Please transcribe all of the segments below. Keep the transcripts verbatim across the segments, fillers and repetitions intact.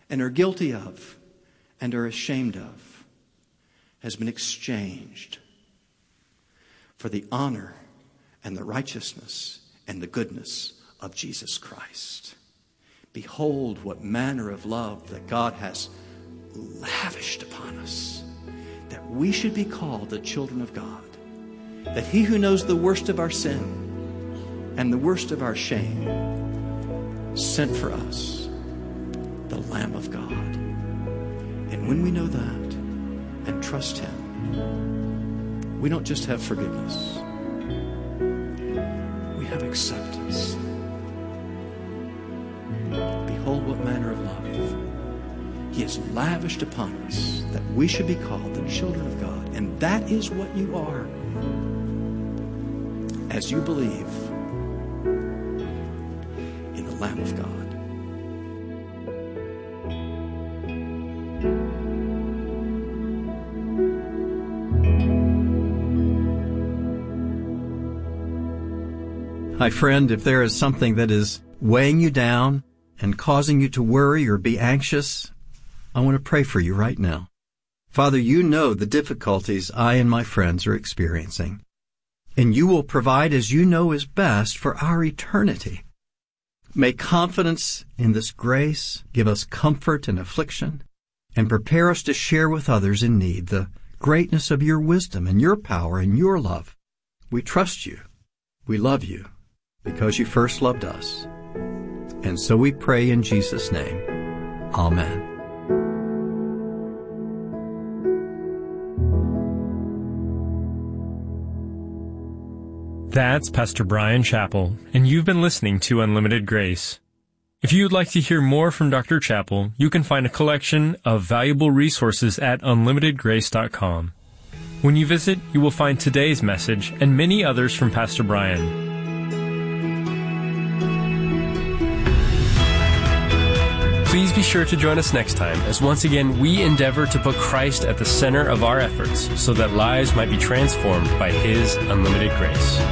and are guilty of and are ashamed of has been exchanged for the honor and the righteousness and the goodness of Jesus Christ. Behold what manner of love that God has lavished upon us, that we should be called the children of God, that he who knows the worst of our sin and the worst of our shame sent for us the Lamb of God. And when we know that and trust him, we don't just have forgiveness, we have acceptance. Behold what manner of love he has lavished upon us, that we should be called the children of God. And that is what you are as you believe in the Lamb of God. My friend, if there is something that is weighing you down and causing you to worry or be anxious, I want to pray for you right now. Father, you know the difficulties I and my friends are experiencing, and you will provide as you know is best for our eternity. May confidence in this grace give us comfort in affliction and prepare us to share with others in need the greatness of your wisdom and your power and your love. We trust you. We love you because you first loved us. And so we pray in Jesus' name. Amen. That's Pastor Bryan Chapell, and you've been listening to Unlimited Grace. If you'd like to hear more from Doctor Chapell, you can find a collection of valuable resources at unlimited grace dot com. When you visit, you will find today's message and many others from Pastor Bryan. Please be sure to join us next time as once again we endeavor to put Christ at the center of our efforts so that lives might be transformed by His unlimited grace.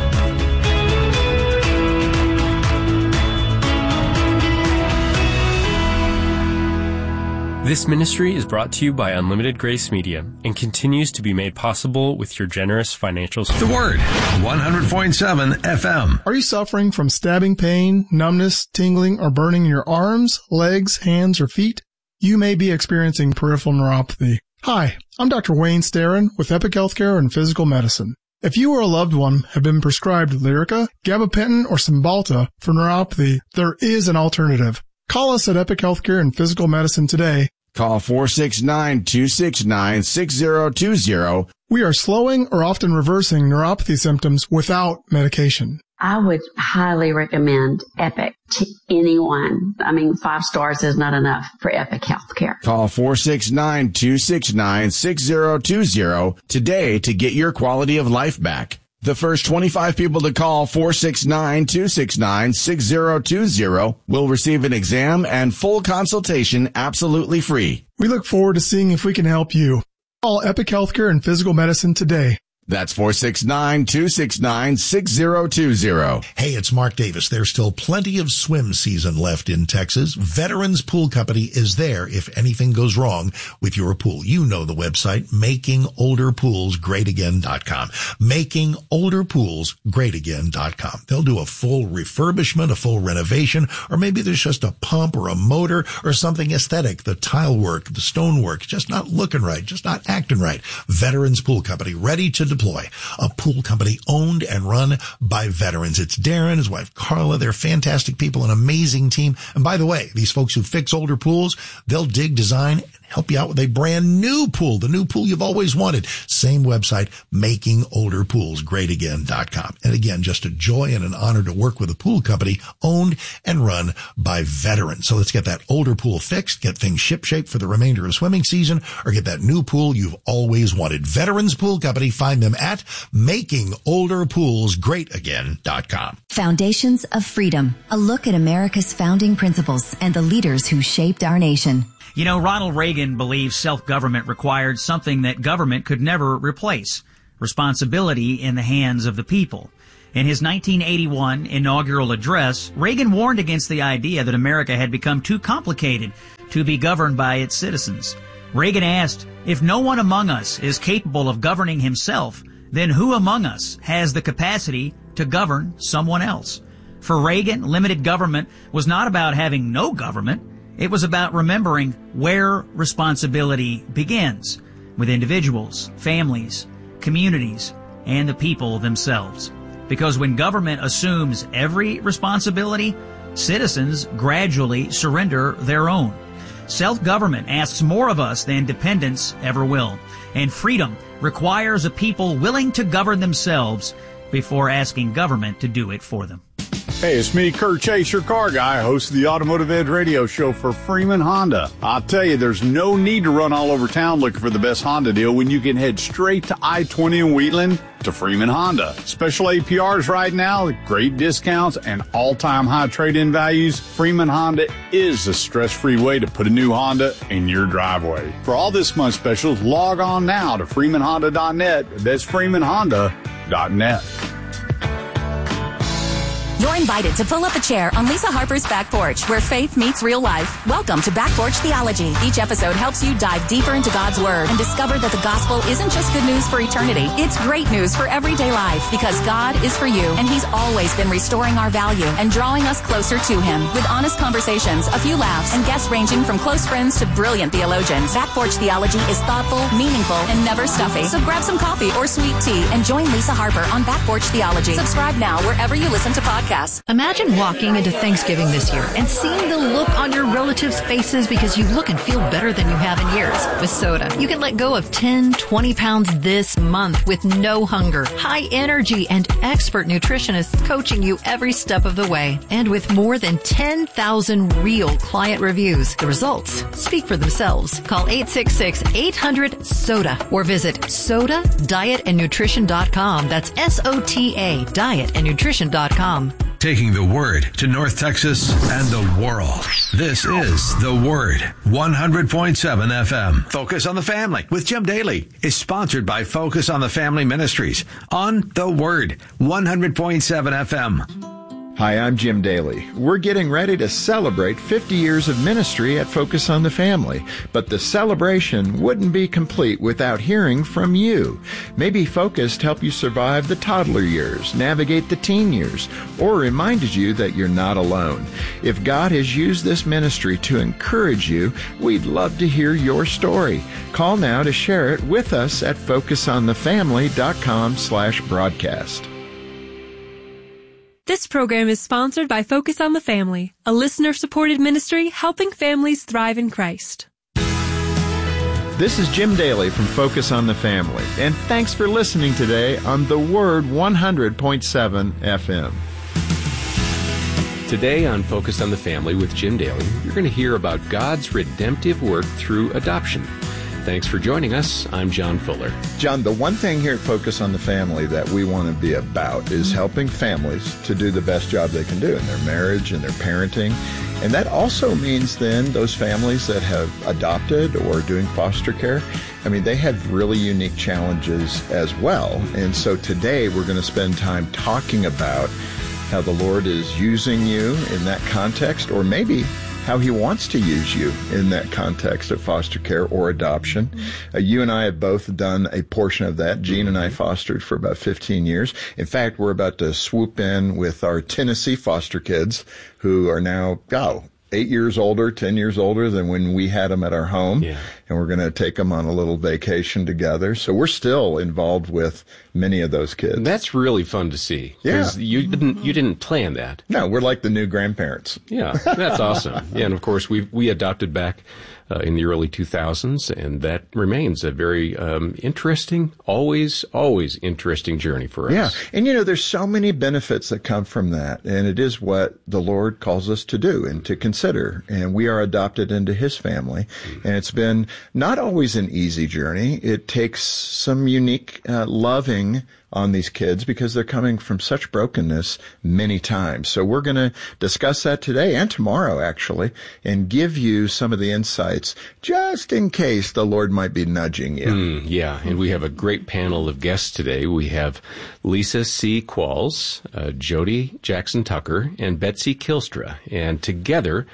This ministry is brought to you by Unlimited Grace Media and continues to be made possible with your generous financial support. The Word, one hundred point seven F M. Are you suffering from stabbing pain, numbness, tingling, or burning in your arms, legs, hands, or feet? You may be experiencing peripheral neuropathy. Hi, I'm Doctor Wayne Starin with Epic Healthcare and Physical Medicine. If you or a loved one have been prescribed Lyrica, gabapentin, or Cymbalta for neuropathy, there is an alternative. Call us at Epic Healthcare and Physical Medicine today. Call four six nine, two six nine, six zero two zero. We are slowing or often reversing neuropathy symptoms without medication. I would highly recommend Epic to anyone. I mean, five stars is not enough for Epic Healthcare. Call four six nine, two six nine, six zero two zero today to get your quality of life back. The first twenty-five people to call four six nine, two six nine, six zero two zero will receive an exam and full consultation absolutely free. We look forward to seeing if we can help you. Call Epic Healthcare and Physical Medicine today. That's four six nine, two six nine, six zero two zero. Hey, it's Mark Davis. There's still plenty of swim season left in Texas. Veterans Pool Company is there if anything goes wrong with your pool. You know the website, making older pools great again dot com. making older pools great again dot com. They'll do a full refurbishment, a full renovation, or maybe there's just a pump or a motor or something aesthetic. The tile work, the stone work, just not looking right, just not acting right. Veterans Pool Company, ready to deploy. A pool company owned and run by veterans. It's Darren, his wife Carla. They're fantastic people, an amazing team. And by the way, these folks who fix older pools, they'll dig, design, and help you out with a brand new pool, the new pool you've always wanted. Same website, making older pools great again dot com. And again, just a joy and an honor to work with a pool company owned and run by veterans. So let's get that older pool fixed, get things shipshape for the remainder of swimming season, or get that new pool you've always wanted. Veterans Pool Company, find them at making older pools great again dot com. Foundations of Freedom, a look at America's founding principles and the leaders who shaped our nation. You know, Ronald Reagan believed self-government required something that government could never replace: responsibility in the hands of the people. In his nineteen eighty-one inaugural address, Reagan warned against the idea that America had become too complicated, to be governed by its citizens. Reagan asked, if no one among us is capable of governing himself, then who among us has the capacity to govern someone else? For Reagan, limited government was not about having no government. It was about remembering where responsibility begins, with individuals, families, communities, and the people themselves. Because when government assumes every responsibility, citizens gradually surrender their own. Self-government asks more of us than dependence ever will. And freedom requires a people willing to govern themselves before asking government to do it for them. Hey, it's me, Kurt Chase, your car guy, host of the Automotive Edge radio show for Freeman Honda. I'll tell you, there's no need to run all over town looking for the best Honda deal when you can head straight to I twenty in Wheatland to Freeman Honda. Special A P Rs right now, great discounts, and all-time high trade-in values. Freeman Honda is the stress-free way to put a new Honda in your driveway. For all this month's specials, log on now to freeman honda dot net. That's freeman honda dot net. You're invited to pull up a chair on Lisa Harper's Back Porch, where faith meets real life. Welcome to Back Porch Theology. Each episode helps you dive deeper into God's Word and discover that the gospel isn't just good news for eternity. It's great news for everyday life, because God is for you, and He's always been restoring our value and drawing us closer to Him. With honest conversations, a few laughs, and guests ranging from close friends to brilliant theologians, Back Porch Theology is thoughtful, meaningful, and never stuffy. So grab some coffee or sweet tea and join Lisa Harper on Back Porch Theology. Subscribe now wherever you listen to podcasts. Imagine walking into Thanksgiving this year and seeing the look on your relatives' faces because you look and feel better than you have in years. With Soda, you can let go of ten, twenty pounds this month with no hunger, high energy, and expert nutritionists coaching you every step of the way. And with more than ten thousand real client reviews, the results speak for themselves. Call eight six six, eight hundred, SODA or visit soda diet and nutrition dot com. That's S O T A, diet and nutrition dot com. Taking the Word to North Texas and the world. This is The Word, one hundred point seven F M. Focus on the Family with Jim Daly is sponsored by Focus on the Family Ministries on The Word, one hundred point seven F M. Hi, I'm Jim Daly. We're getting ready to celebrate fifty years of ministry at Focus on the Family, but the celebration wouldn't be complete without hearing from you. Maybe Focus helped you survive the toddler years, navigate the teen years, or reminded you that you're not alone. If God has used this ministry to encourage you, we'd love to hear your story. Call now to share it with us at focus on the family dot com slash broadcast. This program is sponsored by Focus on the Family, a listener-supported ministry helping families thrive in Christ. This is Jim Daly from Focus on the Family, and thanks for listening today on The Word one hundred point seven F M. Today on Focus on the Family with Jim Daly, you're going to hear about God's redemptive work through adoption. Thanks for joining us. I'm John Fuller. John, the one thing here at Focus on the Family that we want to be about is helping families to do the best job they can do in their marriage and their parenting. And that also means then those families that have adopted or doing foster care, I mean, they have really unique challenges as well. And so today we're going to spend time talking about how the Lord is using you in that context, or maybe how He wants to use you in that context of foster care or adoption. Uh, you and I have both done a portion of that. Jean and I fostered for about fifteen years. In fact, we're about to swoop in with our Tennessee foster kids who are now, oh, eight years older, ten years older than when we had them at our home. Yeah. And we're going to take them on a little vacation together. So we're still involved with many of those kids. That's really fun to see. Yeah. You didn't, you didn't plan that. No, we're like the new grandparents. Yeah, that's awesome. Yeah, and of course, we we adopted back uh, in the early two thousands, and that remains a very um, interesting, always, always interesting journey for us. Yeah, and you know, there's so many benefits that come from that, and it is what the Lord calls us to do and to consider. And we are adopted into His family, mm-hmm. and it's been not always an easy journey. It takes some unique uh, loving on these kids because they're coming from such brokenness many times. So we're going to discuss that today and tomorrow, actually, and give you some of the insights just in case the Lord might be nudging you. Mm, yeah, and we have a great panel of guests today. We have Lisa C. Qualls, uh, Jody Jackson Tucker, and Betsy Kilstra. And together,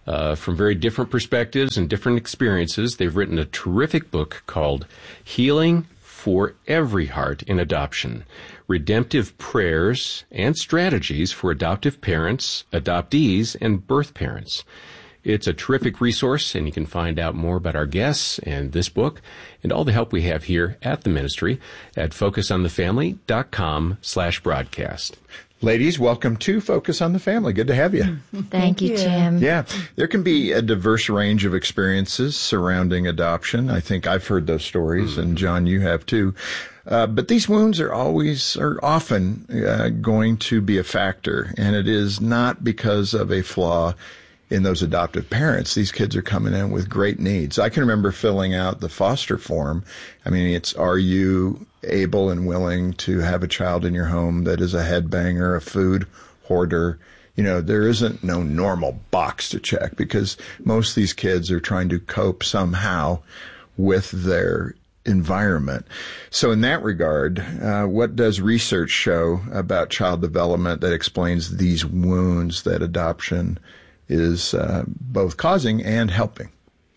uh, from very different perspectives and different experiences. They've written a terrific book called Healing for Every Heart in Adoption: Redemptive Prayers and Strategies for Adoptive Parents, Adoptees, and Birth Parents. It's a terrific resource, and you can find out more about our guests and this book and all the help we have here at the ministry at focus on the family dot com slash broadcast. Ladies, welcome to Focus on the Family. Good to have you. Thank, Thank you, Jim. Yeah, there can be a diverse range of experiences surrounding adoption. I think I've heard those stories, mm. and John, you have too. Uh, but these wounds are always, or often, uh, going to be a factor, and it is not because of a flaw in those adoptive parents. These kids are coming in with great needs. I can remember filling out the foster form. I mean, it's, are you able and willing to have a child in your home that is a headbanger, a food hoarder? You know, there isn't no normal box to check, because most of these kids are trying to cope somehow with their environment. So in that regard, uh, what does research show about child development that explains these wounds that adoption is uh, both causing and helping?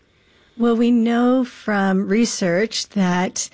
Well, we know from research that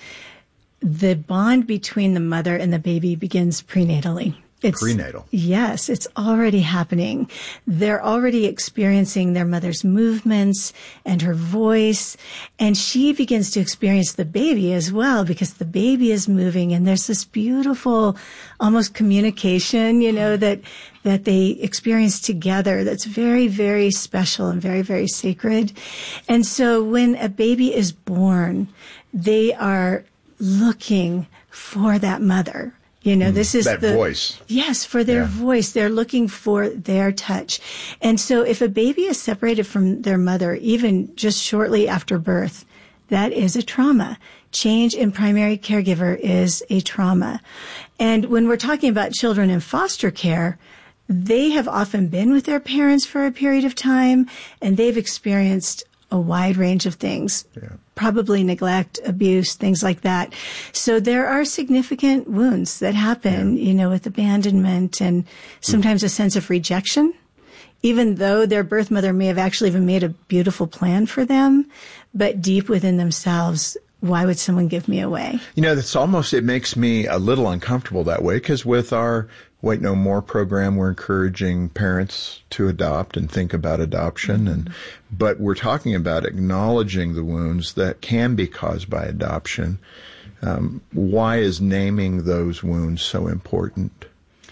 the bond between the mother and the baby begins prenatally. It's, Prenatal. Yes, it's already happening. They're already experiencing their mother's movements and her voice, and she begins to experience the baby as well, because the baby is moving, and there's this beautiful, almost communication, you know, that that they experience together that's very, very special and very, very sacred. And so when a baby is born, they are looking for that mother. You know, this is that the voice. Yes, for their Yeah. voice. They're looking for their touch. And so if a baby is separated from their mother, even just shortly after birth, that is a trauma. Change in primary caregiver is a trauma. And when we're talking about children in foster care, they have often been with their parents for a period of time, and they've experienced a wide range of things. Yeah. Probably neglect, abuse, things like that. So there are significant wounds that happen, yeah. you know, with abandonment and sometimes mm. a sense of rejection, even though their birth mother may have actually even made a beautiful plan for them, but deep within themselves, why would someone give me away? You know, that's almost, it makes me a little uncomfortable that way, because with our Wait No More program, we're encouraging parents to adopt and think about adoption. Mm-hmm. and But we're talking about acknowledging the wounds that can be caused by adoption. Um, why is naming those wounds so important?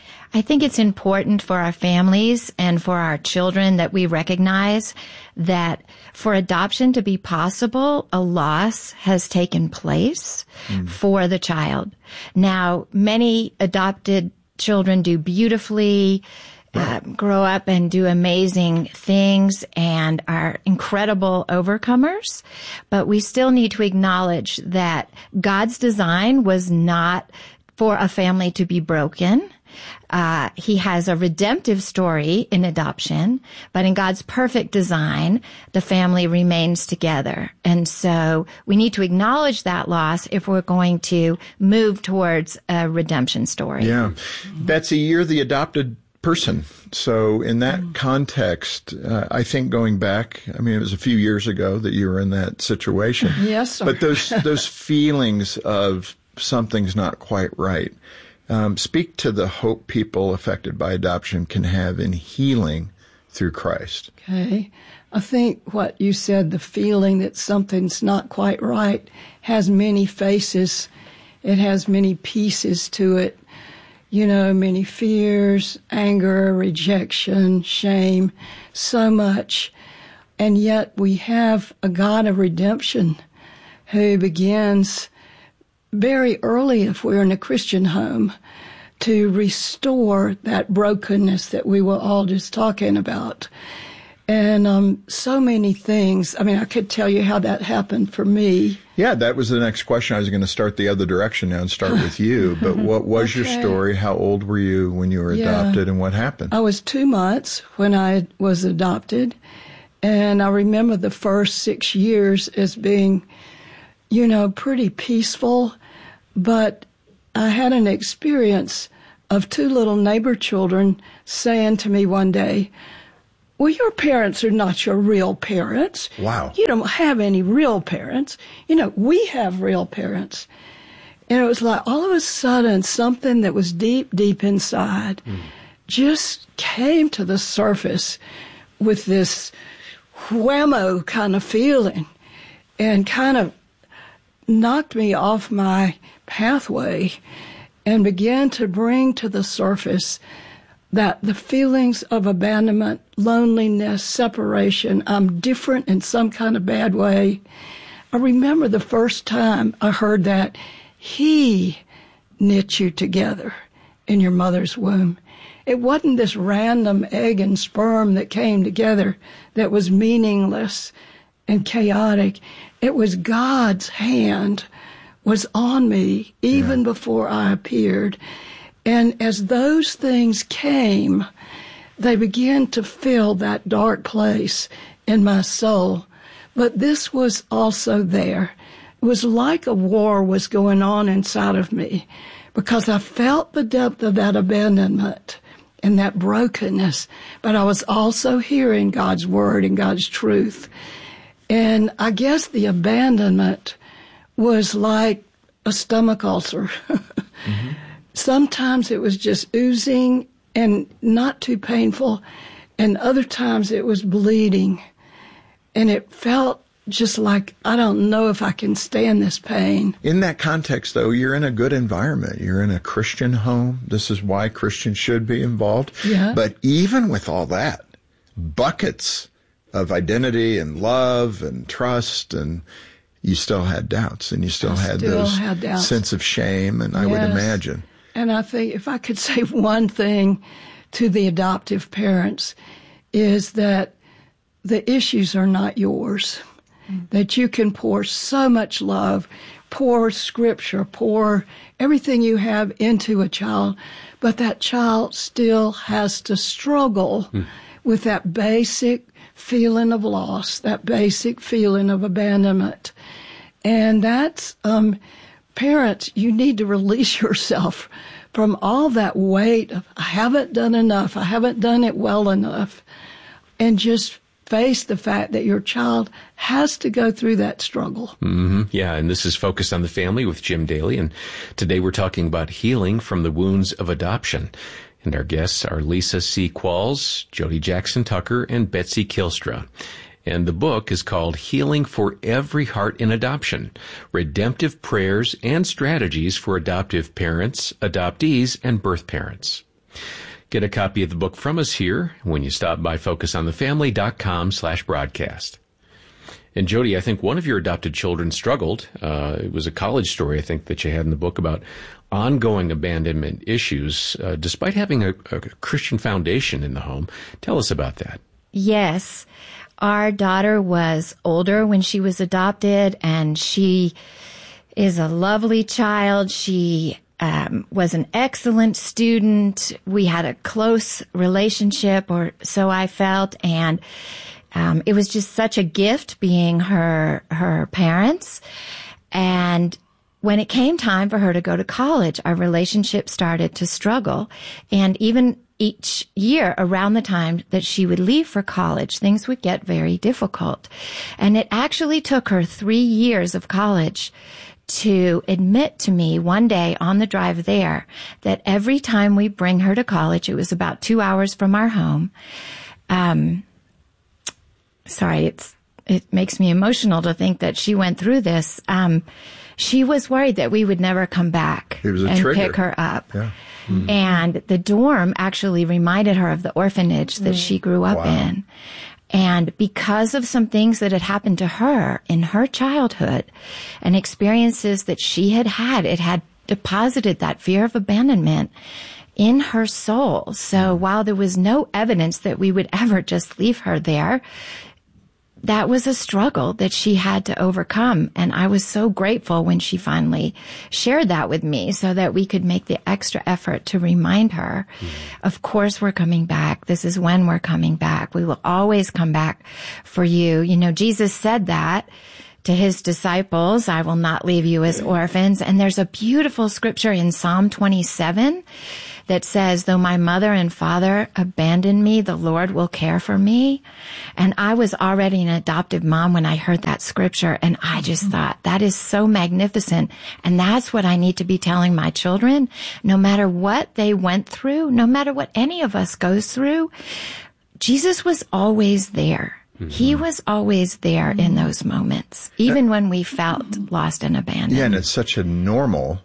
I think it's important for our families and for our children that we recognize that for adoption to be possible, a loss has taken place mm. for the child. Now, many adopted children do beautifully, uh, grow up and do amazing things and are incredible overcomers. But we still need to acknowledge that God's design was not for a family to be broken. Uh, he has a redemptive story in adoption, but in God's perfect design, the family remains together. And so we need to acknowledge that loss if we're going to move towards a redemption story. Yeah. Betsy, you're the adopted person. So in that mm. context, uh, I think going back, I mean, it was a few years ago that you were in that situation. Yes, sir. But those, those feelings of something's not quite right. Um, speak to the hope people affected by adoption can have in healing through Christ. Okay. I think what you said, the feeling that something's not quite right, has many faces. It has many pieces to it. You know, many fears, anger, rejection, shame, so much. And yet we have a God of redemption who begins very early, if we're in a Christian home, to restore that brokenness that we were all just talking about. And um, so many things. I mean, I could tell you how that happened for me. Yeah, that was the next question. I was going to start the other direction now and start with you. But what was okay. your story? How old were you when you were yeah. adopted, and what happened? I was two months when I was adopted. And I remember the first six years as being, you know, pretty peaceful. But I had an experience of two little neighbor children saying to me one day, well, your parents are not your real parents. Wow. You don't have any real parents. You know, we have real parents. And it was like all of a sudden something that was deep, deep inside mm. just came to the surface with this whammo kind of feeling and kind of knocked me off my pathway and began to bring to the surface that the feelings of abandonment, loneliness, separation, I'm different in some kind of bad way. I remember the first time I heard that He knit you together in your mother's womb. It wasn't this random egg and sperm that came together that was meaningless and chaotic. It was God's hand was on me even yeah. before I appeared. And as those things came, they began to fill that dark place in my soul. But this was also there. It was like a war was going on inside of me because I felt the depth of that abandonment and that brokenness, but I was also hearing God's word and God's truth. And I guess the abandonment was like a stomach ulcer. mm-hmm. Sometimes it was just oozing and not too painful, and other times it was bleeding. And it felt just like, I don't know if I can stand this pain. In that context, though, you're in a good environment. You're in a Christian home. This is why Christians should be involved. Yeah. But even with all that, buckets of identity and love and trust, and you still had doubts, and you still I had still those had doubts. sense of shame, and yes. I would imagine. And I think if I could say one thing to the adoptive parents is that the issues are not yours. That you can pour so much love, pour scripture, pour everything you have into a child, but that child still has to struggle mm. with that basic feeling of loss, that basic feeling of abandonment. And that's, um, parents, you need to release yourself from all that weight of, I haven't done enough, I haven't done it well enough, and just face the fact that your child has to go through that struggle. Mm-hmm. Yeah, and this is Focus on the Family with Jim Daly, and today we're talking about healing from the wounds of adoption. And our guests are Lisa C. Qualls, Jody Jackson Tucker, and Betsy Kilstra. And the book is called Healing for Every Heart in Adoption, Redemptive Prayers and Strategies for Adoptive Parents, Adoptees, and Birth Parents. Get a copy of the book from us here when you stop by focusonthefamily.com slash broadcast. And Jody, I think one of your adopted children struggled. Uh, it was a college story, I think, that you had in the book about ongoing abandonment issues, uh, despite having a, a Christian foundation in the home. Tell us about that. Yes. Our daughter was older when she was adopted, and she is a lovely child. She Um, was an excellent student. We had a close relationship, or so I felt, and um, it was just such a gift being her her parents. And when it came time for her to go to college, our relationship started to struggle. And even each year around the time that she would leave for college, things would get very difficult. And it actually took her three years of college to admit to me one day on the drive there that every time we bring her to college, it was about two hours from our home. Um, sorry, it's, it makes me emotional to think that she went through this. Um, she was worried that we would never come back it was a and trigger. pick her up. Yeah. Mm-hmm. And the dorm actually reminded her of the orphanage that mm. she grew up wow. in. And because of some things that had happened to her in her childhood and experiences that she had had, it had deposited that fear of abandonment in her soul. So while there was no evidence that we would ever just leave her there, that was a struggle that she had to overcome. And I was so grateful when she finally shared that with me so that we could make the extra effort to remind her, mm-hmm. of course we're coming back. This is when we're coming back. We will always come back for you. You know, Jesus said that to his disciples, I will not leave you as orphans. And there's a beautiful scripture in Psalm twenty-seven that says, though my mother and father abandon me, the Lord will care for me. And I was already an adoptive mom when I heard that scripture, and I just thought, that is so magnificent. And that's what I need to be telling my children, no matter what they went through, no matter what any of us goes through. Jesus was always there. Mm-hmm. He was always there in those moments, even when we felt lost and abandoned. Yeah, and it's such a normal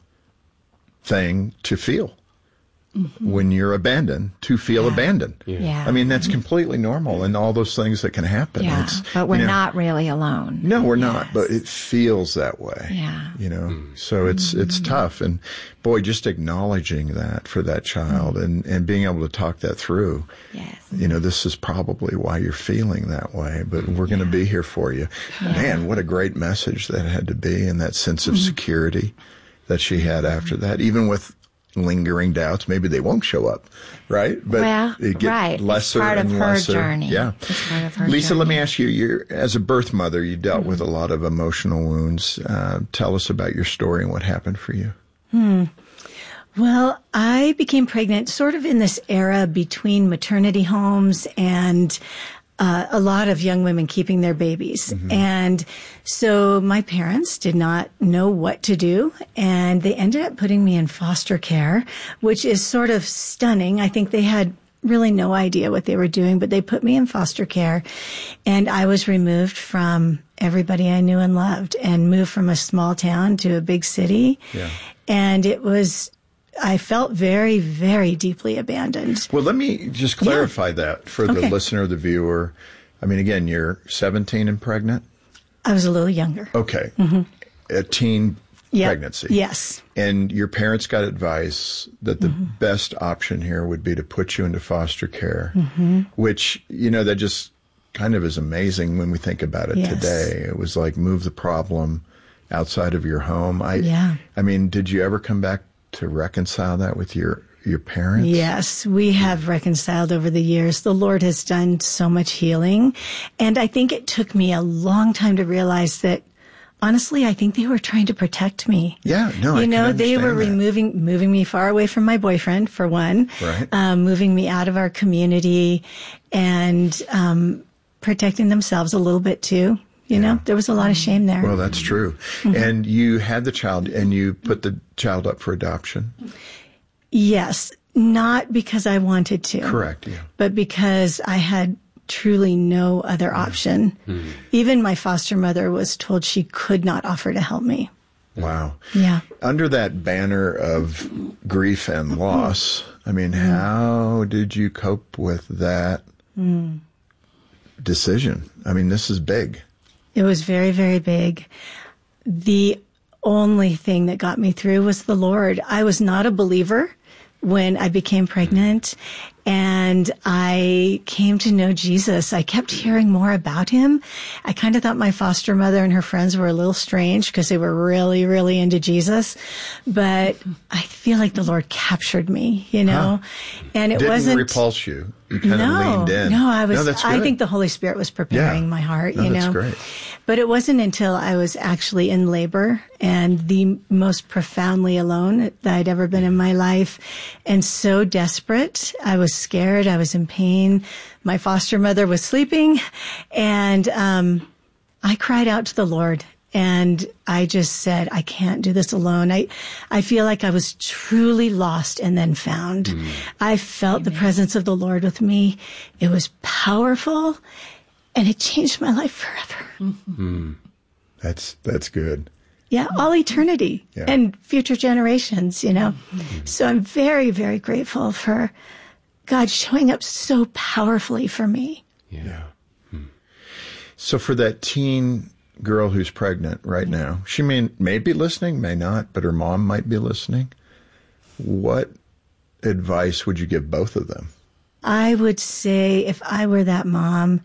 thing to feel. Mm-hmm. When you're abandoned, to feel yeah. abandoned. Yeah. yeah. I mean, that's completely normal, and all those things that can happen. Yeah. It's, but we're you know, not really alone. No, we're yes. not, but it feels that way. Yeah. You know, mm-hmm. so it's, it's tough. And boy, just acknowledging that for that child mm-hmm. and, and being able to talk that through. Yes. You know, this is probably why you're feeling that way, but we're going to yeah. be here for you. Yeah. Man, what a great message that had to be, and that sense of mm-hmm. security that she had after that, even with lingering doubts. Maybe they won't show up, right? But well, it get right. lesser it's part and of lesser. Her journey. Yeah. It's part of her Lisa, journey. let me ask you, you're, as a birth mother, you dealt mm-hmm. with a lot of emotional wounds. Uh, tell us about your story and what happened for you. Hmm. Well, I became pregnant sort of in this era between maternity homes and Uh, a lot of young women keeping their babies. Mm-hmm. And so my parents did not know what to do, and they ended up putting me in foster care, which is sort of stunning. I think they had really no idea what they were doing, but they put me in foster care, and I was removed from everybody I knew and loved and moved from a small town to a big city. Yeah. And it was I felt very, very deeply abandoned. Well, let me just clarify yeah. that for the okay. listener, the viewer. I mean, again, you're seventeen and pregnant? I was a little younger. Okay. Mm-hmm. A teen yep. pregnancy. Yes. And your parents got advice that the mm-hmm. best option here would be to put you into foster care, mm-hmm. which, you know, that just kind of is amazing when we think about it yes. today. It was like move the problem outside of your home. I, yeah. I mean, did you ever come back to reconcile that with your, your parents? Yes, we have reconciled over the years. The Lord has done so much healing. And I think it took me a long time to realize that, honestly, I think they were trying to protect me. Yeah, no, You I know, can they were understand that. removing, moving me far away from my boyfriend, for one. Right. Um, moving me out of our community and, um, protecting themselves a little bit too. You know, there was a lot of shame there. Well, that's true. Mm-hmm. And you had the child and you put the child up for adoption? Yes, not because I wanted to. Correct, yeah. But because I had truly no other option. Mm-hmm. Even my foster mother was told she could not offer to help me. Wow. Yeah. Under that banner of grief and loss, I mean, mm. how did you cope with that mm. decision? I mean, this is big. It was very, very big. The only thing that got me through was the Lord. I was not a believer when I became pregnant, and I came to know Jesus. I kept hearing more about him. I kind of thought my foster mother and her friends were a little strange because they were really, really into Jesus. But I feel like the Lord captured me, you know, huh. and it Didn't wasn't repulse you. You kind no, of leaned in. No, I was, no, that's I good. think the Holy Spirit was preparing yeah. my heart, no, you know. That's great. But it wasn't until I was actually in labor and the most profoundly alone that I'd ever been in my life, and so desperate. I was scared. I was in pain. My foster mother was sleeping, and um, I cried out to the Lord. And I just said, I can't do this alone. I, I feel like I was truly lost and then found. Mm. I felt Amen. The presence of the Lord with me. It was powerful, and it changed my life forever. Mm. That's, that's good. Yeah, all eternity yeah. and future generations, you know. Mm. So I'm very, very grateful for God showing up so powerfully for me. Yeah. Mm. So for that teen girl who's pregnant right now, she may, may be listening, may not, but her mom might be listening. What advice would you give both of them? I would say if I were that mom,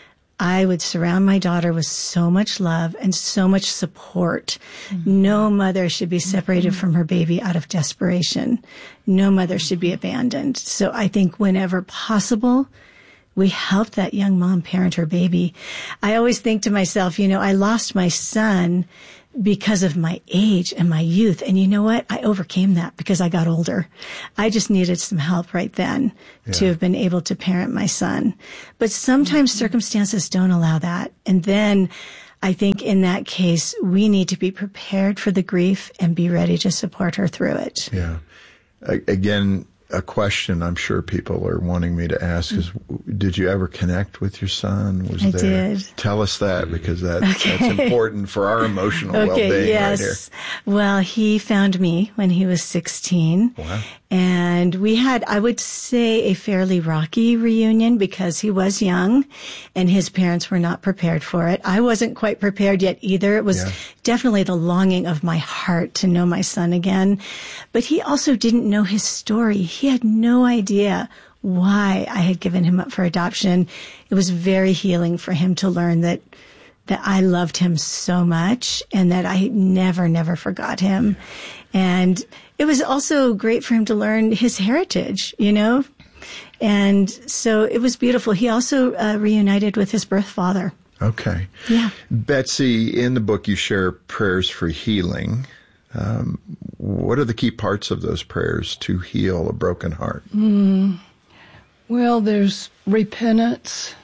I would surround my daughter with so much love and so much support. Mm-hmm. No mother should be separated mm-hmm. from her baby out of desperation. No mother should be abandoned. So I think whenever possible, we helped that young mom parent her baby. I always think to myself, you know, I lost my son because of my age and my youth. And you know what? I overcame that because I got older. I just needed some help right then yeah. to have been able to parent my son. But sometimes mm-hmm. circumstances don't allow that. And then I think in that case, we need to be prepared for the grief and be ready to support her through it. Yeah. Again, a question I'm sure people are wanting me to ask is, did you ever connect with your son? Was I there? did. Tell us that, because that, okay. that's important for our emotional okay, well-being yes. right here. Well, he found me when he was sixteen. Wow. And we had, I would say, a fairly rocky reunion because he was young and his parents were not prepared for it. I wasn't quite prepared yet either. It was yeah. definitely the longing of my heart to know my son again. But he also didn't know his story. He had no idea why I had given him up for adoption. It was very healing for him to learn that that I loved him so much and that I never, never forgot him. And it was also great for him to learn his heritage, you know? And so it was beautiful. He also uh, reunited with his birth father. Okay. Yeah. Betsy, in the book you share prayers for healing. Um, what are the key parts of those prayers to heal a broken heart? Mm. Well, there's repentance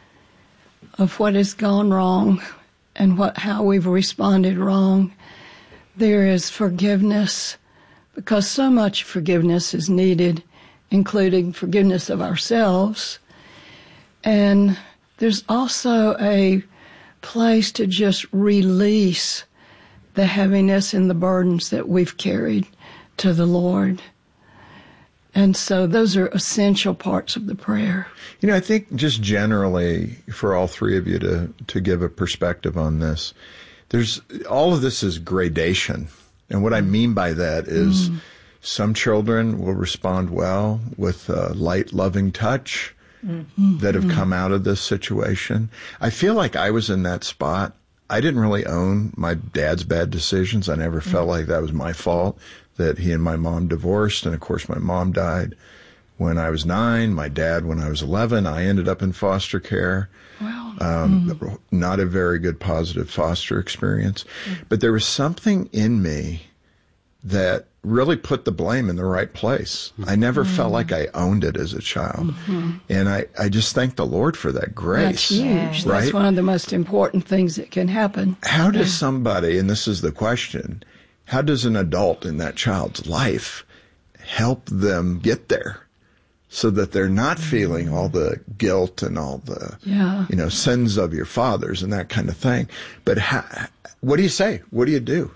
of what has gone wrong and what how we've responded wrong. There is forgiveness, because so much forgiveness is needed, including forgiveness of ourselves. And there's also a place to just release the heaviness and the burdens that we've carried to the Lord. And so those are essential parts of the prayer. You know, I think just generally for all three of you to, to give a perspective on this, there's all of this is gradation. And what I mean by that is mm. some children will respond well with a light, loving touch mm-hmm. that have come out of this situation. I feel like I was in that spot. I didn't really own my dad's bad decisions. I never mm. felt like that was my fault, that he and my mom divorced. And of course, my mom died when I was nine, my dad when I was eleven. I ended up in foster care. Wow. Um, mm. Not a very good positive foster experience. Mm. But there was something in me that really put the blame in the right place. Mm. I never mm. felt like I owned it as a child. Mm-hmm. And I, I just thank the Lord for that grace. That's huge. Right? That's one of the most important things that can happen. How does somebody, and this is the question, how does an adult in that child's life help them get there so that they're not feeling all the guilt and all the, yeah. you know, sins of your fathers and that kind of thing? But how, what do you say? What do you do?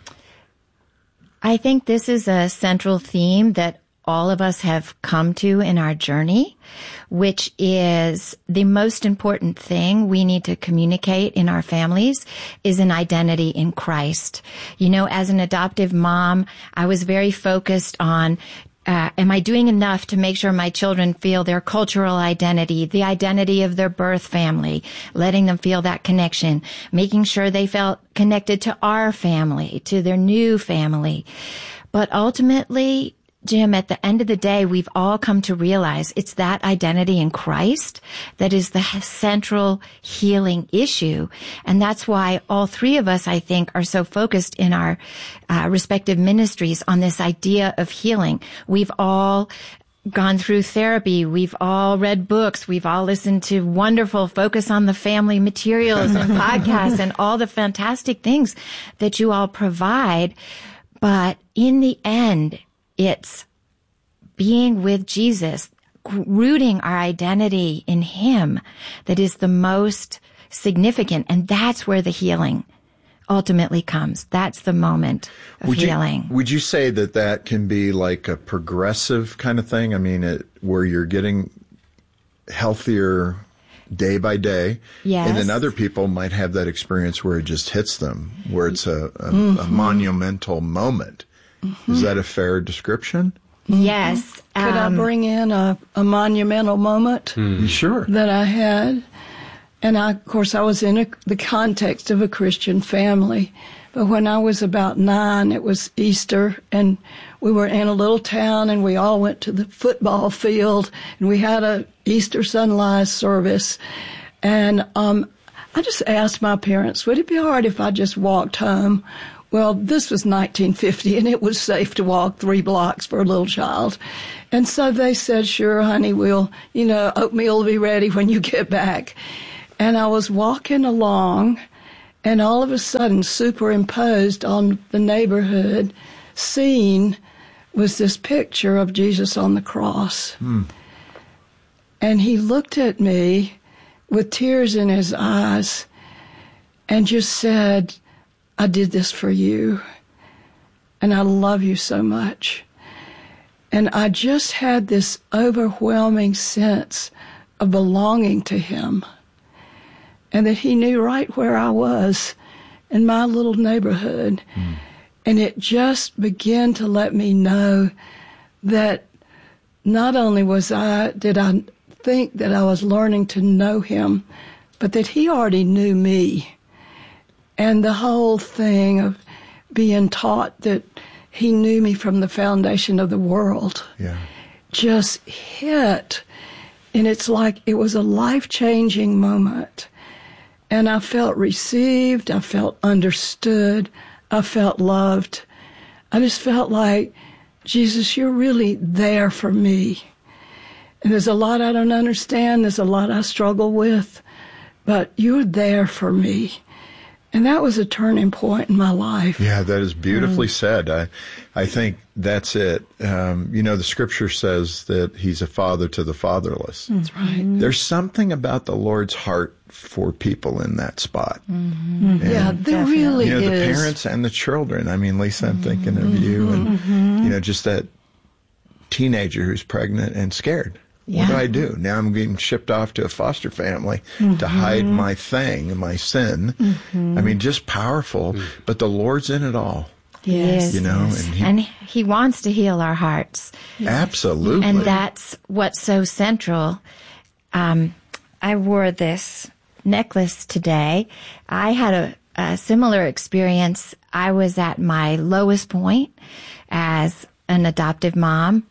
I think this is a central theme that all of us have come to in our journey, which is the most important thing we need to communicate in our families is an identity in Christ. You know, as an adoptive mom, I was very focused on Uh, am I doing enough to make sure my children feel their cultural identity, the identity of their birth family, letting them feel that connection, making sure they felt connected to our family, to their new family. But ultimately, Jim, at the end of the day, we've all come to realize it's that identity in Christ that is the central healing issue. And that's why all three of us, I think, are so focused in our uh, respective ministries on this idea of healing. We've all gone through therapy. We've all read books. We've all listened to wonderful Focus on the Family materials and podcasts and all the fantastic things that you all provide. But in the end, it's being with Jesus, rooting our identity in Him that is the most significant. And that's where the healing ultimately comes. That's the moment of would healing. You, would you say that that can be like a progressive kind of thing? I mean, it, where you're getting healthier day by day. Yes. And then other people might have that experience where it just hits them, where it's a, a, mm-hmm. a monumental moment. Mm-hmm. Is that a fair description? Yes. Could um, I bring in a, a monumental moment? Mm. Sure. That I had? And I, of course, I was in a, the context of a Christian family. But when I was about nine, it was Easter, and we were in a little town, and we all went to the football field, and we had a Easter sunrise service. And um, I just asked my parents, would it be all right if I just walked home? Well, this was nineteen fifty, and it was safe to walk three blocks for a little child. And so they said, sure, honey, we'll, you know, oatmeal will be ready when you get back. And I was walking along, and all of a sudden, superimposed on the neighborhood scene was this picture of Jesus on the cross. Hmm. And he looked at me with tears in his eyes and just said, I did this for you, and I love you so much. And I just had this overwhelming sense of belonging to him, and that he knew right where I was in my little neighborhood. Mm. And it just began to let me know that not only was I, did I think that I was learning to know him, but that he already knew me. And the whole thing of being taught that he knew me from the foundation of the world yeah. just hit. And it's like it was a life-changing moment. And I felt received, I felt understood, I felt loved. I just felt like, Jesus, you're really there for me. And there's a lot I don't understand, there's a lot I struggle with, but you're there for me. And that was a turning point in my life. Yeah, that is beautifully mm. said. I I think that's it. Um, you know, the scripture says that he's a father to the fatherless. That's right. There's something about the Lord's heart for people in that spot. Mm-hmm. Yeah, there Definitely. really you know, is. You know, the parents and the children. I mean, Lisa, I'm thinking of you and, mm-hmm. you know, just that teenager who's pregnant and scared. Yeah. What do I do? Now I'm being shipped off to a foster family mm-hmm. to hide my thing, my sin. Mm-hmm. I mean, just powerful, mm-hmm. but the Lord's in it all. Yes. You know, yes. and, he, and he wants to heal our hearts. Absolutely. And that's what's so central. Um, I wore this necklace today. I had a, a similar experience. I was at my lowest point as an adoptive mom.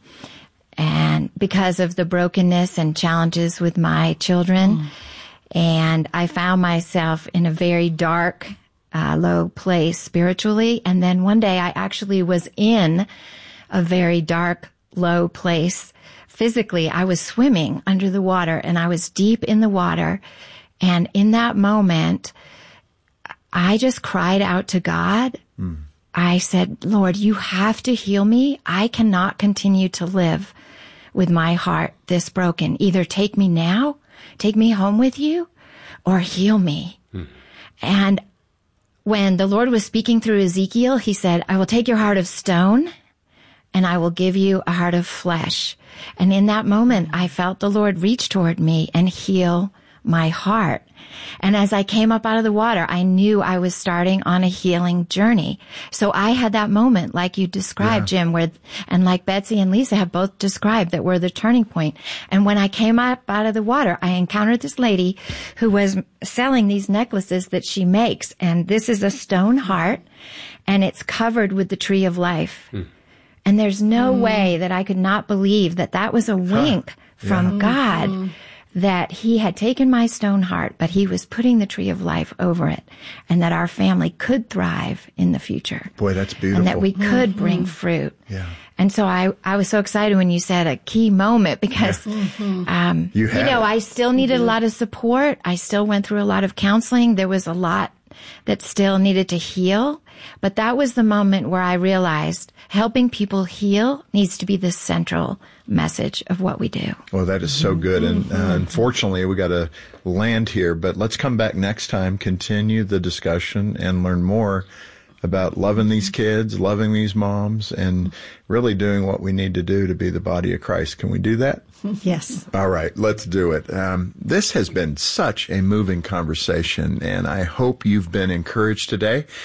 And because of the brokenness and challenges with my children, mm. and I found myself in a very dark, uh, low place spiritually. And then one day I actually was in a very dark, low place physically. I was swimming under the water, and I was deep in the water. And in that moment, I just cried out to God. Mm. I said, Lord, you have to heal me. I cannot continue to live with my heart this broken. Either take me now, take me home with you, or heal me. Hmm. And when the Lord was speaking through Ezekiel, he said, I will take your heart of stone and I will give you a heart of flesh. And in that moment, I felt the Lord reach toward me and heal my heart. And as I came up out of the water, I knew I was starting on a healing journey. So I had that moment, like you described, yeah. Jim, where, and like Betsy and Lisa have both described, that were the turning point. And when I came up out of the water, I encountered this lady who was selling these necklaces that she makes. And this is a stone heart, and it's covered with the tree of life. Mm. And there's no mm. way that I could not believe that that was a wink huh. from yeah. God. Mm. That he had taken my stone heart, but he was putting the tree of life over it, and that our family could thrive in the future. Boy, that's beautiful. And that we could mm-hmm. bring fruit. Yeah. And so I, I was so excited when you said a key moment, because, yeah. mm-hmm. um, you, you know, it. I still needed mm-hmm. a lot of support. I still went through a lot of counseling. There was a lot that still needed to heal. But that was the moment where I realized helping people heal needs to be the central message of what we do. Well, that is so good. And uh, unfortunately, we got to land here. But let's come back next time, continue the discussion, and learn more about loving these kids, loving these moms, and really doing what we need to do to be the body of Christ. Can we do that? Yes. All right, let's do it. Um, this has been such a moving conversation, and I hope you've been encouraged today.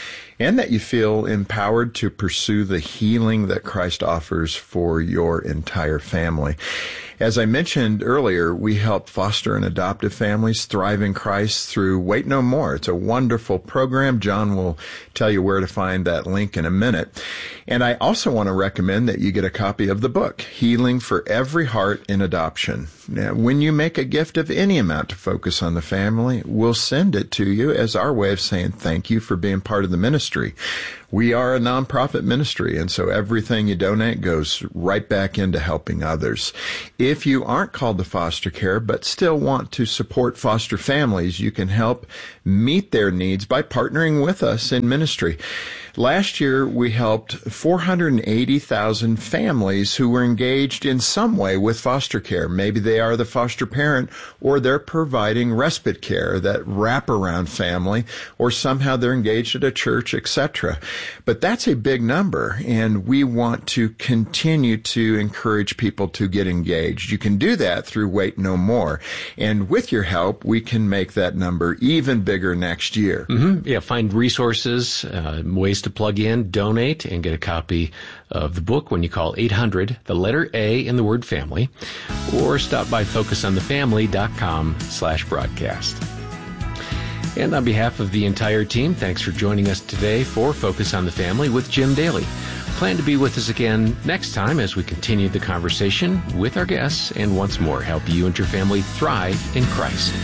and that you feel empowered to pursue the healing that Christ offers for your entire family. As I mentioned earlier, we help foster and adoptive families thrive in Christ through Wait No More. It's a wonderful program. John will tell you where to find that link in a minute. And I also want to recommend that you get a copy of the book, Healing for Every Heart in Adoption. Now, when you make a gift of any amount to Focus on the Family, we'll send it to you as our way of saying thank you for being part of the ministry. We are a nonprofit ministry, and so everything you donate goes right back into helping others. If you aren't called to foster care but still want to support foster families, you can help meet their needs by partnering with us in ministry. Last year, we helped four hundred eighty thousand families who were engaged in some way with foster care. Maybe they are the foster parent, or they're providing respite care, that wraparound family, or somehow they're engaged at a church, et cetera. But that's a big number, and we want to continue to encourage people to get engaged. You can do that through Wait No More, and with your help, we can make that number even bigger next year. Mm-hmm. Yeah, find resources, uh, ways to plug in, donate, and get a copy of the book when you call eight hundred, the letter A in the word family, or stop by focusonthefamily.com slash broadcast. And on behalf of the entire team, thanks for joining us today for Focus on the Family with Jim Daly. Plan to be with us again next time as we continue the conversation with our guests and once more help you and your family thrive in Christ.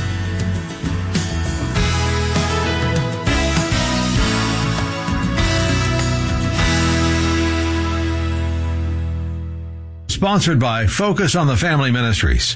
Sponsored by Focus on the Family Ministries.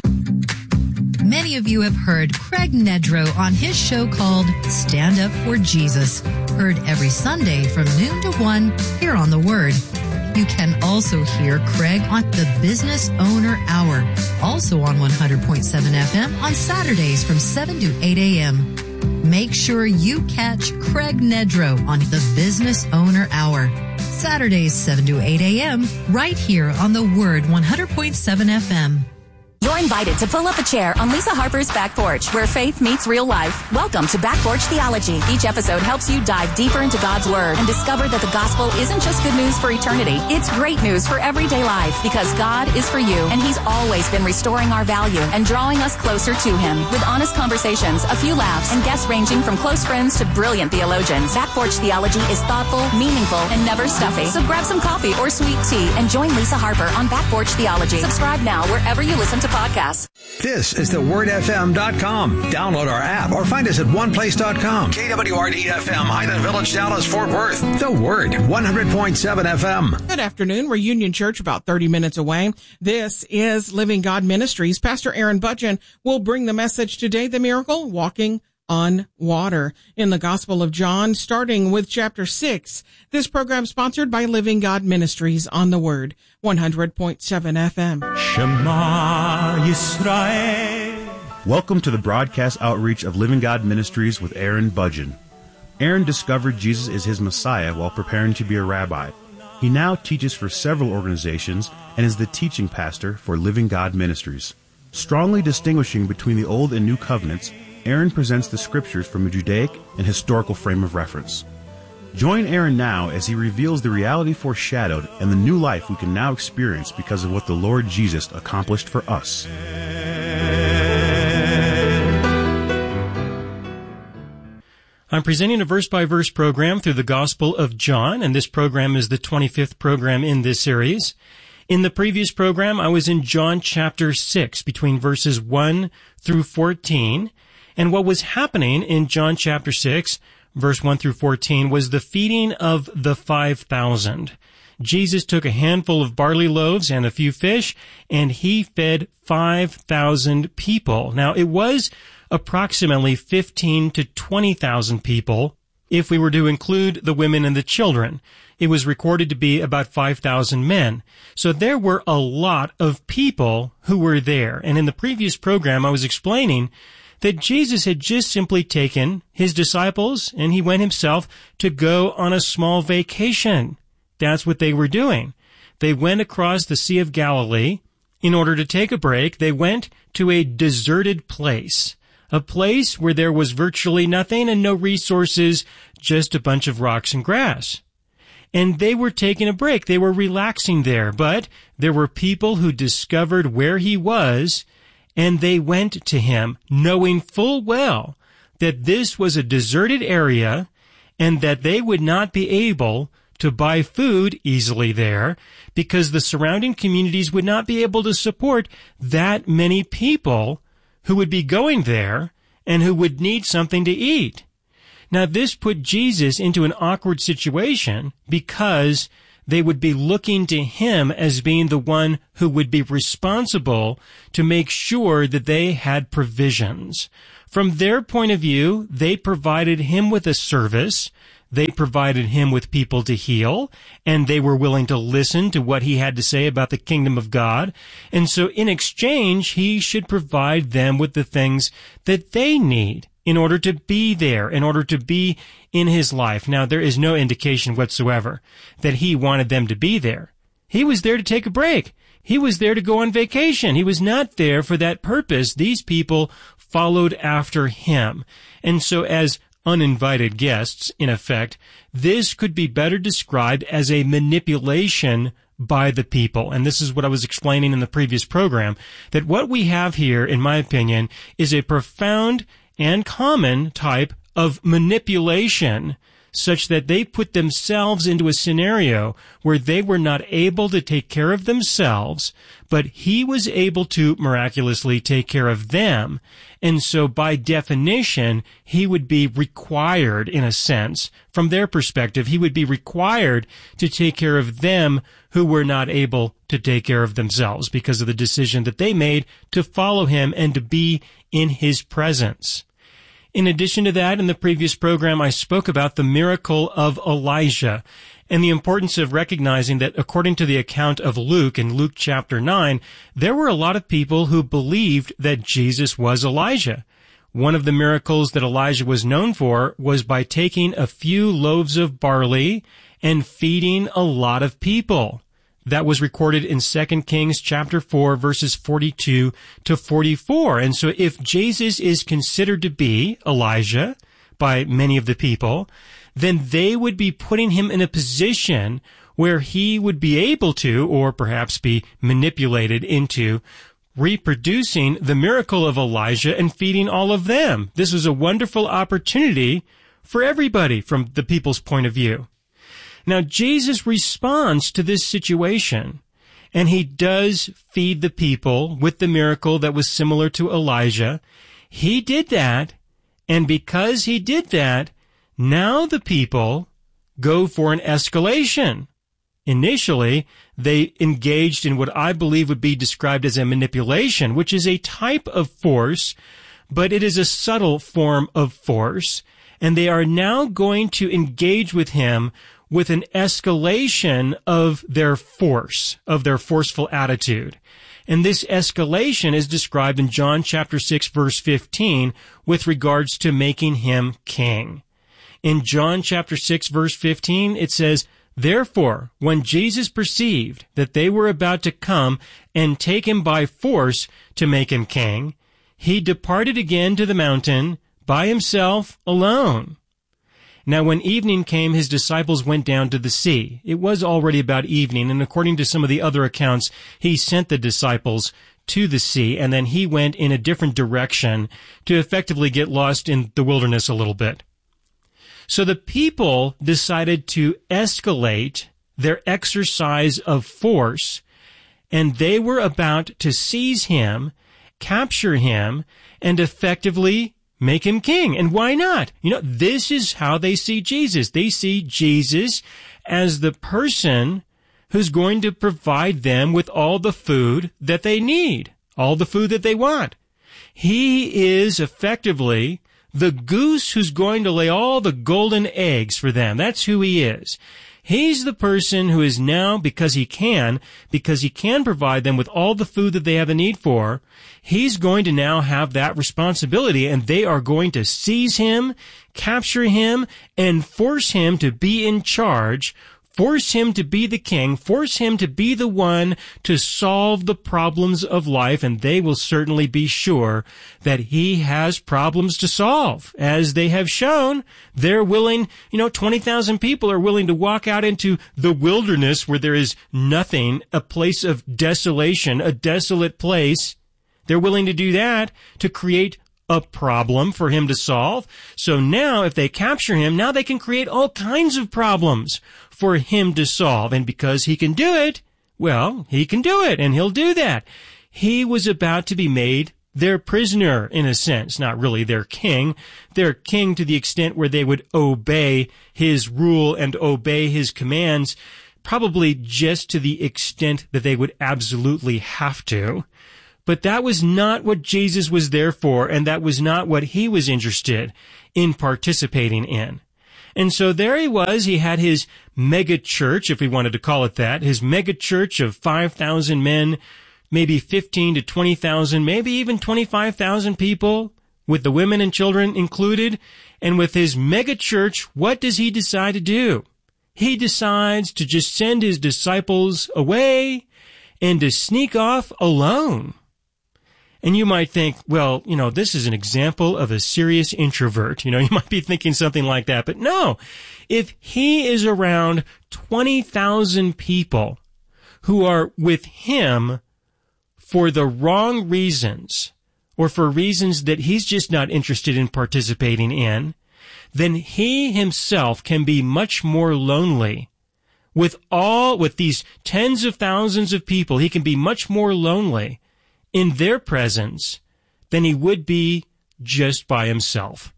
Many of you have heard Craig Nedrow on his show called Stand Up for Jesus, heard every Sunday from noon to one here on The Word. You can also hear Craig on the Business Owner Hour, also on one hundred point seven F M on Saturdays from seven to eight a.m. Make sure you catch Craig Nedrow on the Business Owner Hour, Saturdays seven to eight a.m. right here on The Word one hundred point seven F M. You're invited to pull up a chair on Lisa Harper's Back Porch, where faith meets real life. Welcome to Back Porch Theology. Each episode helps you dive deeper into God's Word and discover that the gospel isn't just good news for eternity. It's great news for everyday life, because God is for you, and He's always been restoring our value and drawing us closer to Him. With honest conversations, a few laughs, and guests ranging from close friends to brilliant theologians, Back Porch Theology is thoughtful, meaningful, and never stuffy. So grab some coffee or sweet tea and join Lisa Harper on Back Porch Theology. Subscribe now wherever you listen to podcasts. This is the word f m dot com. Download our app or find us at one place dot com. K W R D F M, Highland Village, Dallas, Fort Worth. The Word, one hundred point seven F M. Good afternoon. We're Union Church, about thirty minutes away. This is Living God Ministries. Pastor Aaron Budgen will bring the message today, the miracle, walking on water, in the Gospel of John, starting with chapter six. This program sponsored by Living God Ministries on The Word, one hundred point seven F M. Shema Yisrael. Welcome to the broadcast outreach of Living God Ministries with Aaron Budgen. Aaron discovered Jesus is his Messiah while preparing to be a rabbi. He now teaches for several organizations and is the teaching pastor for Living God Ministries. Strongly distinguishing between the Old and New Covenants, Aaron presents the scriptures from a Judaic and historical frame of reference. Join Aaron now as he reveals the reality foreshadowed and the new life we can now experience because of what the Lord Jesus accomplished for us. I'm presenting a verse-by-verse program through the Gospel of John, and this program is the twenty-fifth program in this series. In the previous program, I was in John chapter six, between verses one through fourteen. And what was happening in John chapter six, verse one through fourteen, was the feeding of the five thousand. Jesus took a handful of barley loaves and a few fish, and he fed five thousand people. Now, it was approximately fifteen to twenty thousand people if we were to include the women and the children. It was recorded to be about five thousand men. So there were a lot of people who were there. And in the previous program, I was explaining that Jesus had just simply taken his disciples and he went himself to go on a small vacation. That's what they were doing. They went across the Sea of Galilee in order to take a break. They went to a deserted place, a place where there was virtually nothing and no resources just a bunch of rocks and grass. And they were taking a break. They were relaxing there. But there were people who discovered where he was, and they went to him, knowing full well that this was a deserted area and that they would not be able to buy food easily there because the surrounding communities would not be able to support that many people who would be going there and who would need something to eat. Now, this put Jesus into an awkward situation because they would be looking to him as being the one who would be responsible to make sure that they had provisions. From their point of view, they provided him with a service. They provided him with people to heal, and they were willing to listen to what he had to say about the kingdom of God. And so in exchange, he should provide them with the things that they need in order to be there, in order to be in his life. Now, there is no indication whatsoever that he wanted them to be there. He was there to take a break. He was there to go on vacation. He was not there for that purpose. These people followed after him. And so as uninvited guests, in effect, this could be better described as a manipulation by the people. And this is what I was explaining in the previous program, that what we have here, in my opinion, is a profound and common type of manipulation such that they put themselves into a scenario where they were not able to take care of themselves, but he was able to miraculously take care of them. And so by definition, he would be required, in a sense, from their perspective, he would be required to take care of them who were not able to take care of themselves because of the decision that they made to follow him and to be in his presence. In addition to that, in the previous program, I spoke about the miracle of Elijah and the importance of recognizing that according to the account of Luke in Luke chapter nine, there were a lot of people who believed that Jesus was Elijah. One of the miracles that Elijah was known for was by taking a few loaves of barley and feeding a lot of people. That was recorded in Second Kings chapter four, verses forty-two to forty-four. And so if Jesus is considered to be Elijah by many of the people, then they would be putting him in a position where he would be able to, or perhaps be manipulated into, reproducing the miracle of Elijah and feeding all of them. This was a wonderful opportunity for everybody from the people's point of view. Now, Jesus responds to this situation, and he does feed the people with the miracle that was similar to Elijah. He did that, and because he did that, now the people go for an escalation. Initially, they engaged in what I believe would be described as a manipulation, which is a type of force, but it is a subtle form of force, and they are now going to engage with him with an escalation of their force, of their forceful attitude. And this escalation is described in John chapter six, verse fifteen, with regards to making him king. In John chapter six, verse fifteen, it says, "Therefore, when Jesus perceived that they were about to come and take him by force to make him king, he departed again to the mountain by himself alone. Now when evening came, his disciples went down to the sea. It was already about evening, and according to some of the other accounts, he sent the disciples to the sea, and then he went in a different direction to effectively get lost in the wilderness a little bit. So the people decided to escalate their exercise of force, and they were about to seize him, capture him, and effectively make him king. And why not? You know, this is how they see Jesus. They see Jesus as the person who's going to provide them with all the food that they need, all the food that they want. He is effectively the goose who's going to lay all the golden eggs for them. That's who he is. He's the person who is now, because he can, because he can provide them with all the food that they have a need for, he's going to now have that responsibility, and they are going to seize him, capture him, and force him to be in charge force him to be the king, force him to be the one to solve the problems of life, and they will certainly be sure that he has problems to solve. As they have shown, they're willing, you know, twenty thousand people are willing to walk out into the wilderness where there is nothing, a place of desolation, a desolate place. They're willing to do that to create a problem for him to solve. So now if they capture him, now they can create all kinds of problems for him to solve. And because he can do it, well, he can do it, and he'll do that. He was about to be made their prisoner, in a sense, not really their king. Their king to the extent where they would obey his rule and obey his commands, probably just to the extent that they would absolutely have to. But that was not what Jesus was there for, and that was not what he was interested in participating in. And so there he was. He had his mega church, if we wanted to call it that, his mega church of five thousand men, maybe fifteen to twenty thousand, maybe even twenty-five thousand people, with the women and children included. And with his mega church, what does he decide to do? He decides to just send his disciples away and to sneak off alone. And you might think, well, you know, this is an example of a serious introvert. You know, you might be thinking something like that. But no, if he is around twenty thousand people who are with him for the wrong reasons, or for reasons that he's just not interested in participating in, then he himself can be much more lonely. With all, with these tens of thousands of people, he can be much more lonely in their presence than he would be just by himself.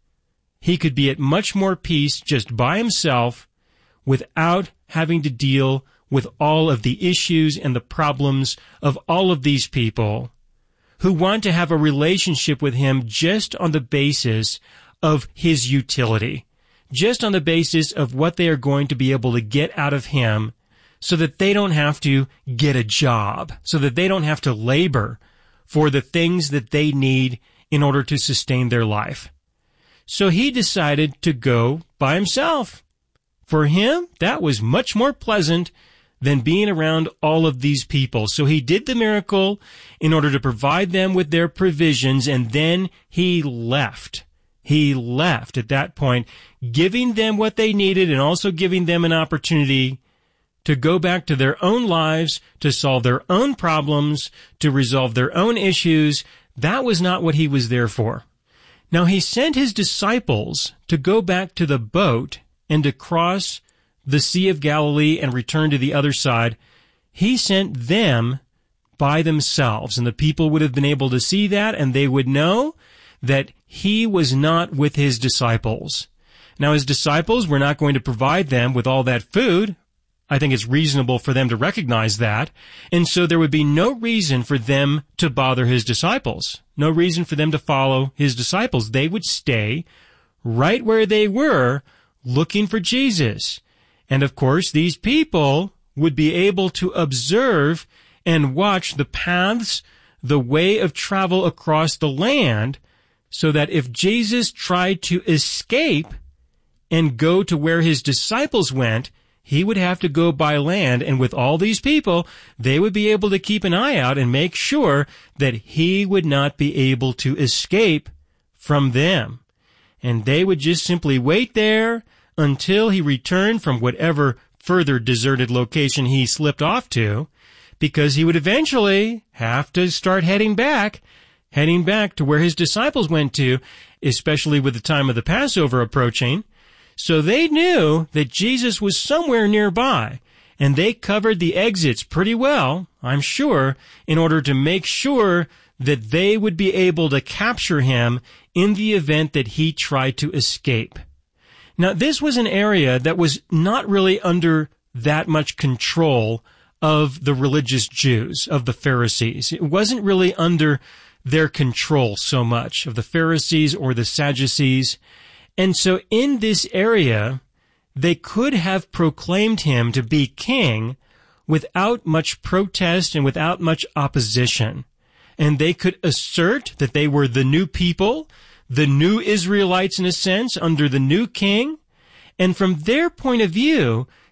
He could be at much more peace just by himself without having to deal with all of the issues and the problems of all of these people who want to have a relationship with him just on the basis of his utility, just on the basis of what they are going to be able to get out of him, so that they don't have to get a job, so that they don't have to labor for the things that they need in order to sustain their life. So he decided to go by himself. For him, that was much more pleasant than being around all of these people. So he did the miracle in order to provide them with their provisions, and then he left. He left at that point, giving them what they needed and also giving them an opportunity to go back to their own lives, to solve their own problems, to resolve their own issues. That was not what he was there for. Now, he sent his disciples to go back to the boat and to cross the Sea of Galilee and return to the other side. He sent them by themselves, and the people would have been able to see that, and they would know that he was not with his disciples. Now, his disciples were not going to provide them with all that food. I think it's reasonable for them to recognize that. And so there would be no reason for them to bother his disciples. No reason for them to follow his disciples. They would stay right where they were, looking for Jesus. And of course, these people would be able to observe and watch the paths, the way of travel across the land, so that if Jesus tried to escape and go to where his disciples went, he would have to go by land, and with all these people, they would be able to keep an eye out and make sure that he would not be able to escape from them. And they would just simply wait there until he returned from whatever further deserted location he slipped off to, because he would eventually have to start heading back, heading back to where his disciples went to, especially with the time of the Passover approaching. So they knew that Jesus was somewhere nearby, and they covered the exits pretty well, I'm sure, in order to make sure that they would be able to capture him in the event that he tried to escape. Now, this was an area that was not really under that much control of the religious Jews, of the Pharisees. It wasn't really under their control so much, of the Pharisees or the Sadducees. And so in this area, they could have proclaimed him to be king without much protest and without much opposition. And they could assert that they were the new people, the new Israelites in a sense, under the new king. And from their point of view,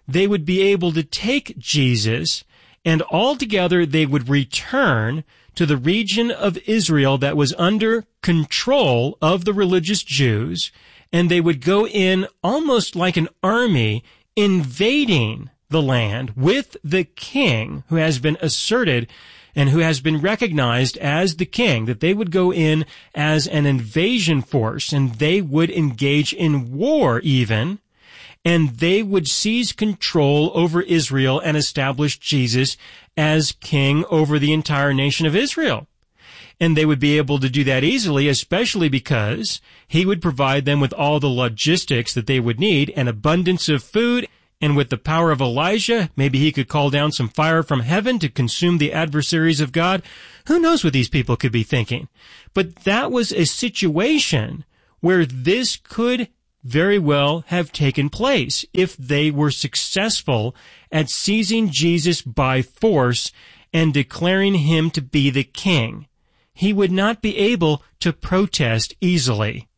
they would be able to take Jesus, and altogether they would return to the region of Israel that was under control of the religious Jews, and they would go in almost like an army invading the land with the king who has been asserted and who has been recognized as the king, that they would go in as an invasion force, and they would engage in war even, and they would seize control over Israel and establish Jesus as king over the entire nation of Israel. And they would be able to do that easily, especially because he would provide them with all the logistics that they would need, an abundance of food, and with the power of Elijah, maybe he could call down some fire from heaven to consume the adversaries of God. Who knows what these people could be thinking? But that was a situation where this could very well have taken place if they were successful at seizing Jesus by force and declaring him to be the king. He would not be able to protest easily.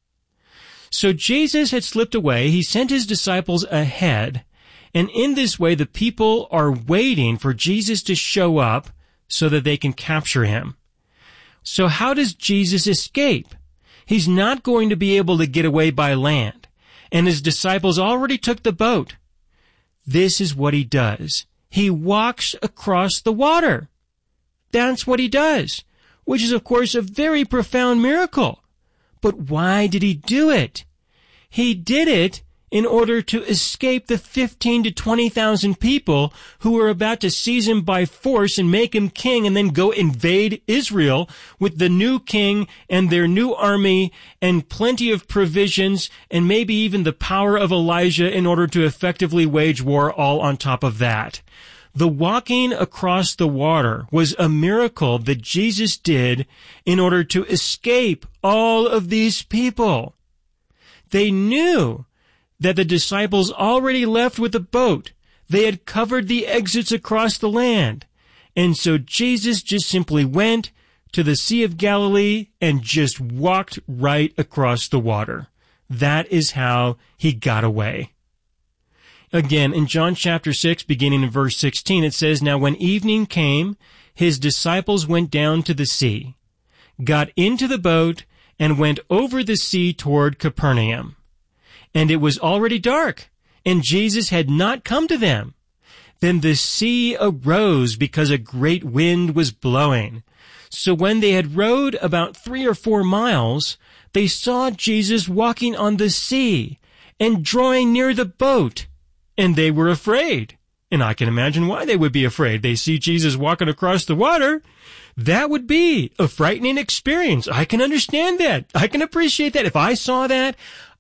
So Jesus had slipped away. He sent his disciples ahead. And in this way, the people are waiting for Jesus to show up so that they can capture him. So how does Jesus escape? He's not going to be able to get away by land. And his disciples already took the boat. This is what he does. He walks across the water. That's what he does, which is, of course, a very profound miracle. But why did he do it? He did it in order to escape the fifteen to twenty thousand people who were about to seize him by force and make him king and then go invade Israel with the new king and their new army and plenty of provisions and maybe even the power of Elijah in order to effectively wage war all on top of that. The walking across the water was a miracle that Jesus did in order to escape all of these people. They knew that the disciples already left with the boat. They had covered the exits across the land. And so Jesus just simply went to the Sea of Galilee and just walked right across the water. That is how he got away. Again, in John chapter six, beginning in verse sixteen, it says, "Now when evening came, his disciples went down to the sea, got into the boat, and went over the sea toward Capernaum. And it was already dark, and Jesus had not come to them. Then the sea arose because a great wind was blowing. So when they had rowed about three or four miles, they saw Jesus walking on the sea and drawing near the boat, and they were afraid." And I can imagine why they would be afraid. They see Jesus walking across the water. That would be a frightening experience. I can understand that. I can appreciate that. If I saw that,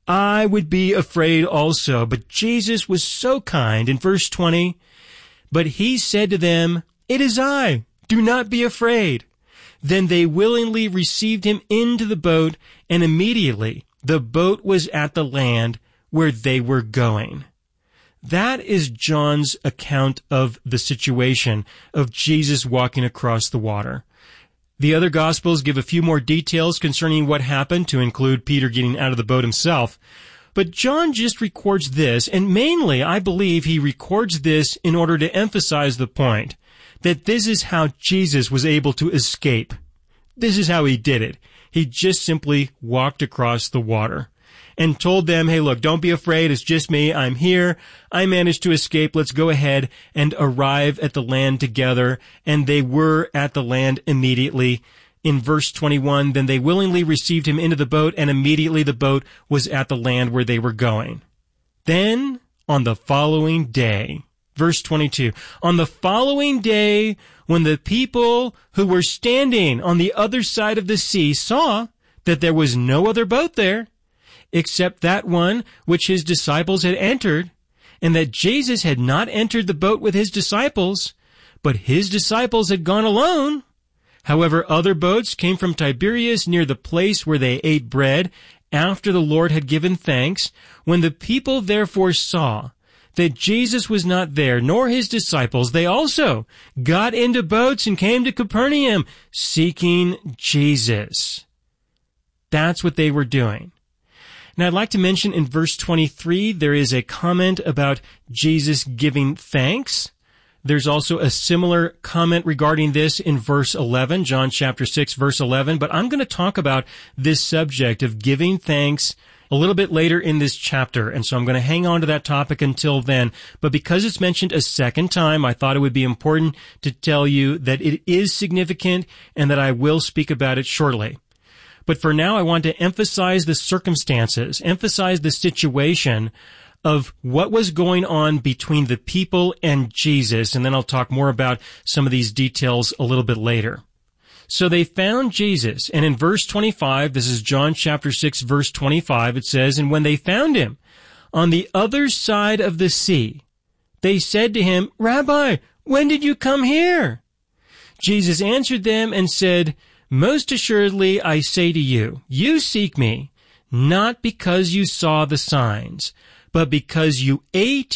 I would be afraid also. But Jesus was so kind in verse twenty. "But he said to them, 'It is I. Do not be afraid.' Then they willingly received him into the boat, and immediately the boat was at the land where they were going." That is John's account of the situation of Jesus walking across the water. The other Gospels give a few more details concerning what happened, to include Peter getting out of the boat himself. But John just records this, and mainly, I believe, he records this in order to emphasize the point that this is how Jesus was able to escape. This is how he did it. He just simply walked across the water and told them, "Hey, look, don't be afraid. It's just me. I'm here. I managed to escape. Let's go ahead and arrive at the land together." And they were at the land immediately. In verse twenty-one, "Then they willingly received him into the boat, and immediately the boat was at the land where they were going." Then, on the following day, verse twenty-two, "On the following day, when the people who were standing on the other side of the sea saw that there was no other boat there, except that one which his disciples had entered, and that Jesus had not entered the boat with his disciples, but his disciples had gone alone. However, other boats came from Tiberias near the place where they ate bread after the Lord had given thanks. When the people therefore saw that Jesus was not there, nor his disciples, they also got into boats and came to Capernaum, seeking Jesus." That's what they were doing. Now, I'd like to mention in verse twenty-three, there is a comment about Jesus giving thanks. There's also a similar comment regarding this in verse eleven, John chapter six, verse eleven. But I'm going to talk about this subject of giving thanks a little bit later in this chapter, and so I'm going to hang on to that topic until then. But because it's mentioned a second time, I thought it would be important to tell you that it is significant and that I will speak about it shortly. But for now, I want to emphasize the circumstances, emphasize the situation of what was going on between the people and Jesus, and then I'll talk more about some of these details a little bit later. So they found Jesus, and in verse twenty-five, this is John chapter six, verse twenty-five, it says, "And when they found him on the other side of the sea, they said to him, 'Rabbi, when did you come here?' Jesus answered them and said, 'Most assuredly I say to you, you seek me, not because you saw the signs, but because you ate